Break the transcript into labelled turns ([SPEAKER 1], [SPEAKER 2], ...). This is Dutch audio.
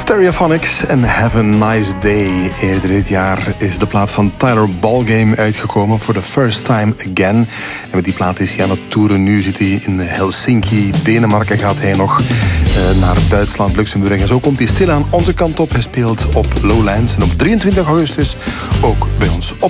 [SPEAKER 1] Stereophonics en Have a Nice Day. Eerder dit jaar is de plaat van Tyler Ballgame uitgekomen, For the First Time Again. En met die plaat is hij aan het toeren. Nu zit hij in Helsinki, Denemarken gaat hij nog naar Duitsland, Luxemburg. En zo komt hij stilaan onze kant op. Hij speelt op Lowlands en op 23 augustus ook bij ons op